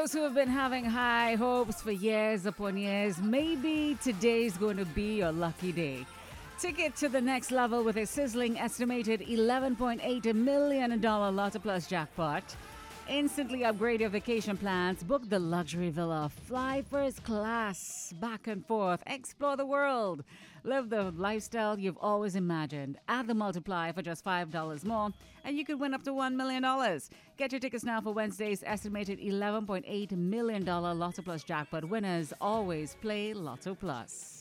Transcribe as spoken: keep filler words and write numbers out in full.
those who have been having high hopes for years upon years, maybe today's going to be your lucky day. Ticket to the next level with a sizzling estimated eleven point eight million dollars Lotto Plus jackpot. Instantly upgrade your vacation plans, book the luxury villa, fly first class, back and forth, explore the world, live the lifestyle you've always imagined. Add the multiplier for just five dollars more, and you could win up to one million dollars. Get your tickets now for Wednesday's estimated eleven point eight million dollars Lotto Plus jackpot. Winners always play Lotto Plus.